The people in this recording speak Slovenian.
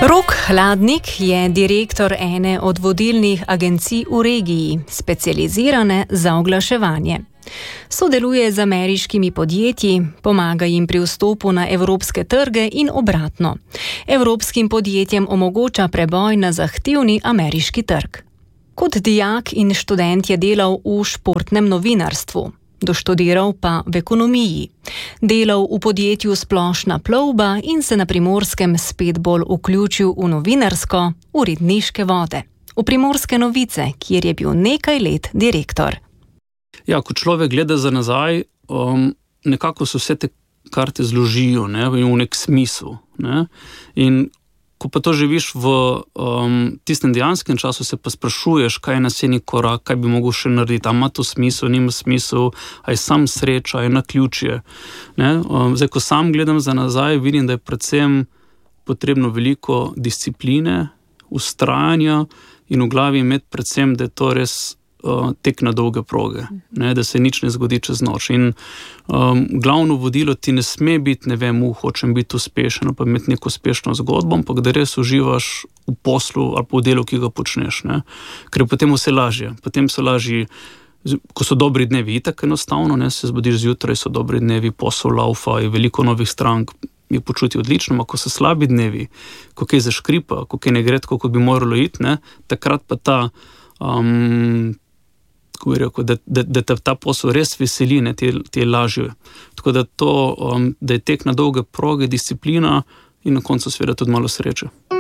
Rok Hladnik je direktor ene od vodilnih agencij v regiji, specializirane za oglaševanje. Sodeluje z ameriškimi podjetji, pomaga jim pri vstopu na evropske trge in obratno. Evropskim podjetjem omogoča preboj na zahtevni ameriški trg. Kot dijak in študent je delal v športnem novinarstvu. Doštudiral pa v ekonomiji. Delal v podjetju Splošna plovba in se na Primorskem spet bolj vključil v novinarsko, uredniške vode. V Primorske novice, kjer je bil nekaj let direktor. Ja, ko človek gleda za nazaj, nekako se vse te karte zložijo, ne, v nek smisel. Ne. In ko pa to živiš v tistem dejanskem času, se pa sprašuješ, kaj je naslednji korak, kaj bi mogel še narediti, a ima to smisel, nima smisel, a je sam sreča, a je naključje. Ne? Zdaj, ko sam gledam za nazaj, vidim, da je predvsem potrebno veliko discipline, vztrajanja in v glavi imeti predvsem, da je to res tek na dolge proge, ne? Da se nič ne zgodi čez noč. In glavno vodilo ti ne sme biti, ne vem, hočem biti uspešen, pa imeti neko uspešno zgodbo, ampak da res uživaš v poslu ali pa v delu, ki ga počneš. Ne? Ker je potem vse lažje. Potem so lažji, ko so dobri dnevi, itak enostavno, ne? Se zbudiš zjutraj, so dobri dnevi, posel laufa, je veliko novih strank, je počuti odlično, ampak ko so slabi dnevi, ko kaj zaškripa, ko kaj ne gre tako, kot bi moralo iti, ne? Takrat pa ta ko bi rekel, da te ta posel res veseli, ne, ti je lažje. Tako da to, da je tek na dolge proge, disciplina in na koncu seveda tudi malo sreče.